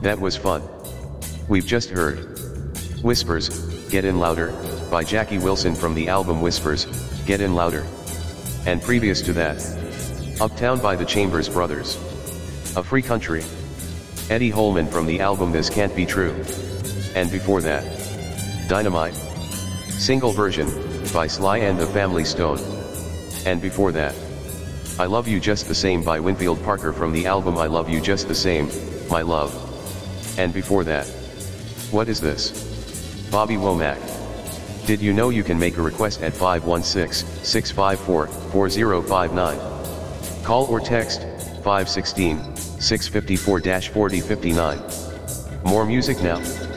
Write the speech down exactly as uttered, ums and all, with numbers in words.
That was fun. We've just heard Whispers, Get In Louder, by Jackie Wilson from the album Whispers, Get In Louder. And previous to that, Uptown by the Chambers Brothers. A Free Country. Eddie Holman from the album This Can't Be True. And before that, Dynamite. Single version, by Sly and the Family Stone. And before that, I Love You Just the Same by Winfield Parker from the album I Love You Just the Same, My Love. And before that, What Is This? Bobby Womack. Did you know you can make a request at five one six, six five four, four zero five nine? Call or text, five one six, six five four, four zero five nine. More music now.